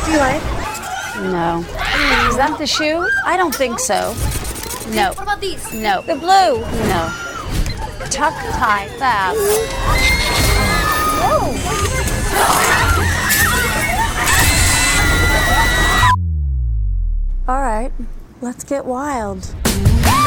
Do you like? No. Is that the shoe? I don't think so. No. What about these? No. The blue. No. Tuck, tie, fab. All right, let's get wild.